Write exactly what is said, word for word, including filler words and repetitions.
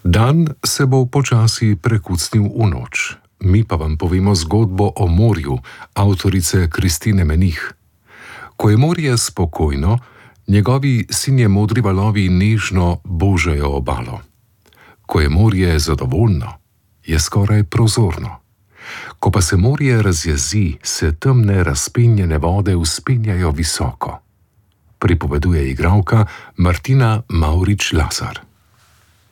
Dan se bo počasi prekucnil v noč. Mi pa vam povemo zgodbo o morju, avtorice Kristine Menih. Ko je morje spokojno, njegovi sinje modri valovi nežno božajo obalo. Ko je morje zadovoljno, je skoraj prozorno. Ko pa se morje razjezi, se temne razpenjene vode vzpenjajo visoko. Pripoveduje igralka Martina Mavrič Lazar.